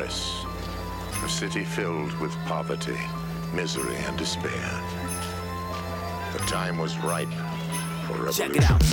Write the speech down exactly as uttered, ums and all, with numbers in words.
Paris, a city filled with poverty, misery, and despair. The time was ripe for revolution. Check it out.